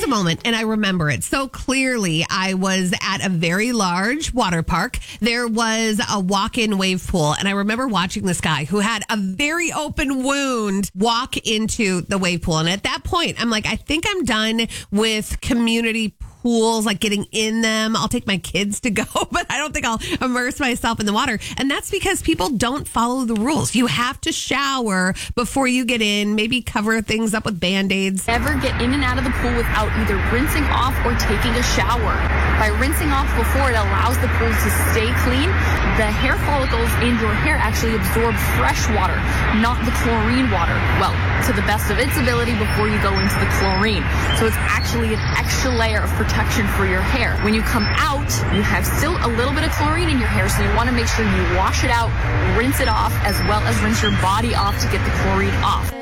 a moment, and I remember it so clearly. I was at a very large water park. There was a walk-in wave pool, and I remember watching this guy who had a very open wound walk into the wave pool. And at that point, I'm like, I think I'm done with community pools, like getting in them. I'll take my kids to go, but I don't think I'll immerse myself in the water. And that's because people don't follow the rules. You have to shower before you get in, maybe cover things up with Band-Aids. Never get in and out of the pool without either rinsing off or taking a shower. By rinsing off before, it allows the pool to stay clean. The hair follicles in your hair actually absorb fresh water, not the chlorine water. Well, to the best of its ability before you go into the chlorine. So it's actually an extra layer of protection for your hair. When you come out, you have still a little bit of chlorine in your hair, so you want to make sure you wash it out, rinse it off, as well as rinse your body off to get the chlorine off.